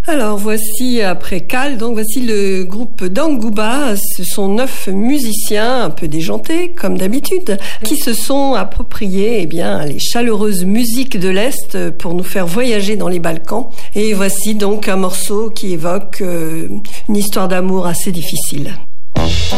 Alors voici, après Cal, donc voici le groupe Dangouba. Ce sont 9 musiciens un peu déjantés, comme d'habitude, qui se sont appropriés les chaleureuses musiques de l'Est pour nous faire voyager dans les Balkans. Et voici donc un morceau qui évoque une histoire d'amour assez difficile.